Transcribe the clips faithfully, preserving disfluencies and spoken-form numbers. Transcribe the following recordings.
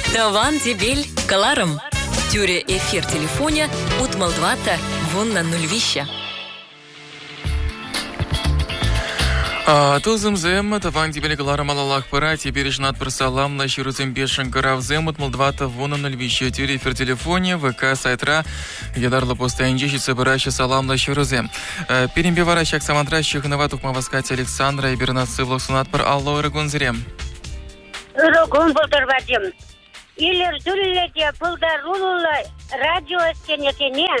Таван Дебель Каларом. Тюре эфир телефоне утмалдвата вон нуль вища. Тузым зем, таван Дебель Каларом алалах пара, теперь жнат просалам на щирузем бешен карав зем утмалдвата вон нуль вища. Тюре эфир телефоне ВК сайтра Ядарла постоянчище собираща салам на щирузем. Перембиваращак самантращих наватук маваскать Александра и Бернат Сывлок сунат пар алло рагунзрем. Рогун болдырвадым. Илер дүлледе бұлдарулы радио стенетене.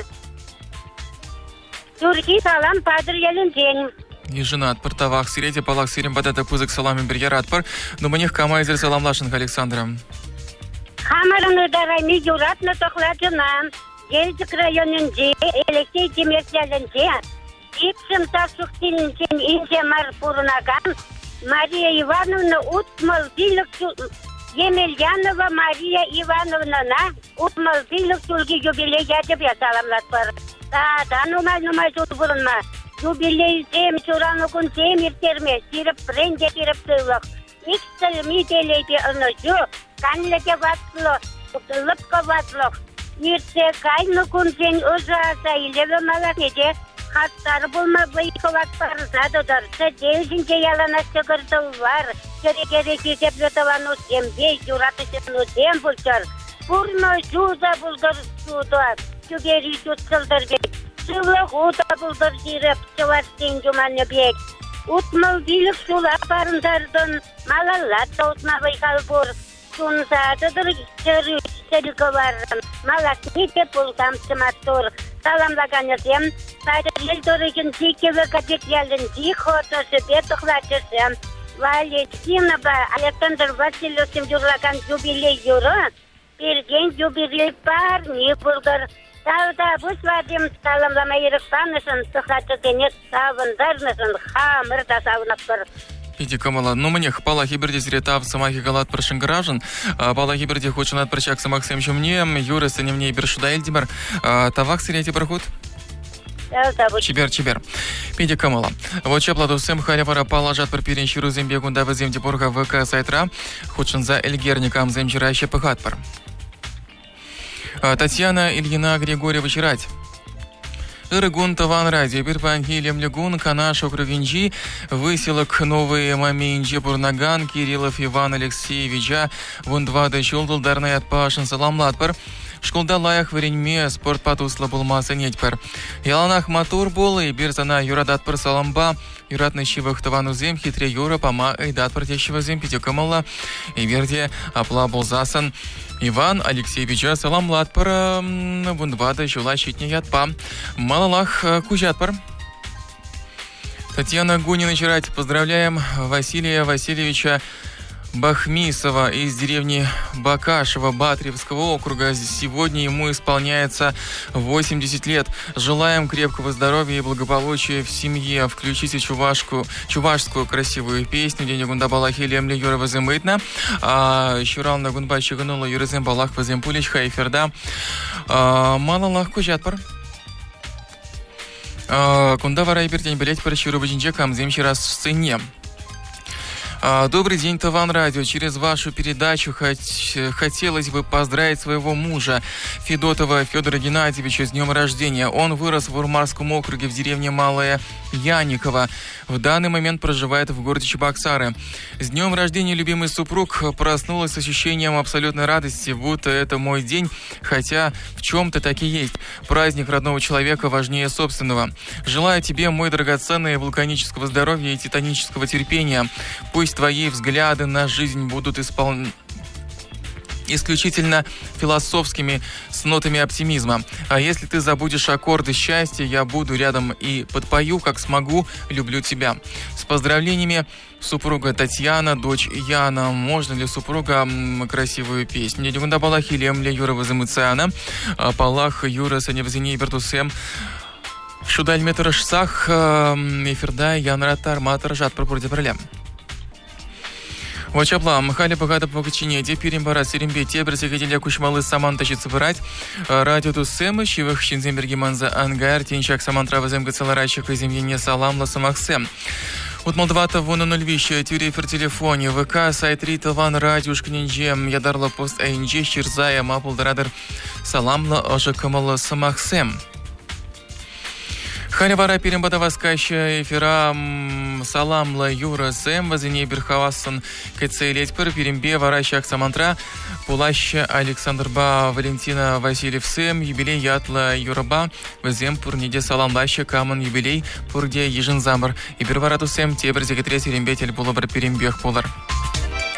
Түрки салам падыр елінден. И женат пар тавах сиреде палах сирем бадата пузык саламин бір ярат пар. Но манех камайзер саламлашынг Александра. Хамарыны дарами юратны тоқладынан. Елдік районынде, Алексей Демерзелінде. Ипсім тасуқтилінтен инде марпурынаган. Мария Ивановна утмал билік Емельянова Мария Ивановна утмал билік түлгі юбилей ядып я саламлат бар. Да, да, нумай, нумай жуд бұрынма. Юбилей зем, чураны күн зем ертерме, сиріп бренде сиріп сылық. Икстіл миделейде ұны жу, канлеге ватлы, лыпқа ватлық. Ерте кайны күн зен өзі аса илеві малакеде, хаттары болма бұйқы ватпары задыдар. Сәдел ялана сығырдыл var. Керек-керек есеплетавану зембей, юратышыну зем бұлчар. Бұрны жуза бұлдар судар, жүгері жүтсылдар бек. Сылық ұта бұлдар жиріп, чывастен жұманы бек. Утмыл билік сула барындардың, малалат да ұтма байқал бұр. Сунсадыдыр жүрі сілгі барын, малак нете бұлтам сыматтыр. Саламлаган езем, сайдар ел дұрыгын зекеві кәдек елін зих отышы бетіқлатышым. Валентина ба Александр Васильевичем жүрлаган юбилей юры, берген юбилей бар, не бұлдыр. Тауда бұш вадим саламлама ерікпанышын, тұхаты денет савындарнышын, хамырда савынақ бір. Иди камала, ну мне пала хиберде зретав самахи галат прошен граждан, пала хиберде хочет прочак самах семчу мне, Юра саневней бершуда Эльдимер, тавак сирети проход. Чибер, чибер. Пиди камала. Вот чапладу сем халявара палажат пар перенчиру зембегунда в земдебурга ВК сайтра, хочен за Эльгерникам земчираще пахатпар. Татьяна Ильина Григорьева Чирать. Иргун Таван Радио, Бирпанги Лемлегун, Канаш Округинджи, Выселок Новые Маминджи, Бурнаган, Кириллов Иван Алексеевича, Вундвада Чулдул, Дарнай Атпашин, Салам Латпар, Школда Лаях Вареньме, Спорт Патусла Булмаса Нетьпар, Яланах Матур Бол и Бирзана Юрадатпар Саламба, Юратный Щивах Тавану Зем, Хитре Юра, Пама и Датпар Тещего Зем, Питюкамала, и Верде Апла Булзасан, Иван Алексеевича, Салам Латпар, Вундвада Чула Щитня Ятпа, Малалах Кужатпар. Татьяна Гунина Чирать. Поздравляем Василия Васильевича Бахмисова из деревни Бакашева Батревского округа. Сегодня ему исполняется восемьдесят лет. Желаем крепкого здоровья и благополучия в семье. Включите чувашку, чувашскую красивую песню «День Гундабалахи Лемли Юра Ваземытна». Щурал на Гунбачи Ганула Юрезем Балах Ваземпулич Хайферда. Малалах Кужатпар. Кунда вара и бертень билет по Щуру Баджинджа Камзем Чирас в сцене. Добрый день, Таван Радио. Через вашу передачу хот... хотелось бы поздравить своего мужа Федотова Федора Геннадьевича с днем рождения. Он вырос в Урмарском округе в деревне Малая Яниково. В данный момент проживает в городе Чебоксары. С днем рождения, любимый супруг. Проснулась с ощущением абсолютной радости, будто это мой день, хотя в чем-то так и есть. Праздник родного человека важнее собственного. Желаю тебе, мой драгоценный, вулканического здоровья и титанического терпения. Пусть твои взгляды на жизнь будут исполн... исключительно философскими с нотами оптимизма. А если ты забудешь аккорды счастья, я буду рядом и подпою, как смогу, люблю тебя. С поздравлениями, супруга Татьяна, дочь Яна. Можно ли супруга красивую песню? Не дюгунда балахи лемля Юра Вазамыцана, Палах Юра Саневзини Бертусем. Шудаль метрашсах, эфирда Янратар Матар Жат Пропорди Пролем. Вачапла, Махали Богата Покачине, Депирим Бара, Серембе, Тебер, Загадиля Кушмалы, Саман тащит собирать. Радио Тусема, Щивых, Шинземберги Манза, Ангар, Тинчак, Саман Травазем, Гацаларайчик, Земьене, Салам, Ласамахсем. От Молдвата вон на Львище, тюрефер телефоне, ВК, сайт Ритован, радиушка Нинджем, Ядарла пост АНЖ, Щерзая, Мапл Драдер, Саламла, Ожа Камала Самахсем. Ханевара перембада васкаща эфира Саламла Юра Сэм, Вазине Берхавасан, Кэцелеть Пэр, перембе варащак Самантра, Пулаща Александр Ба, Валентина Васильев Сэм, юбилей Ятла Юраба, Вазем Пурниде Саламлаща Каман, юбилей Пурде Ежин Замар, и Берварату Сэм, Тебер Зекатрес, Перембетель Булабар Перембех Пулар.